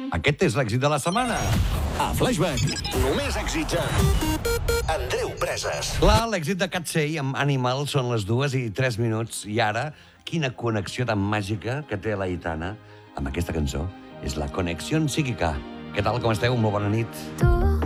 Aquest és l'èxit de la setmana. A Flashback. Només èxits Andreu Preses. Clar, l'èxit de Catsey amb Animal són les 2:03. I ara, quina connexió tan màgica que té l'Aitana amb aquesta cançó. És la connexió psíquica. Què tal, com esteu? Molt bona nit. Tu